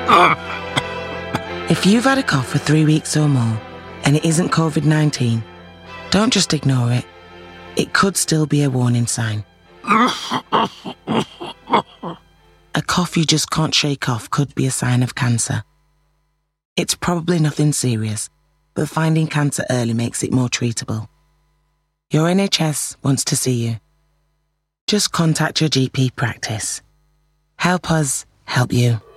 If you've had a cough for 3 weeks or more and it isn't COVID-19, don't just ignore it. It could still be a warning sign. A cough you just can't shake off could be a sign of cancer. It's probably nothing serious, but finding cancer early makes it more treatable. Your NHS wants to see you. Just contact your GP practice. Help us help you.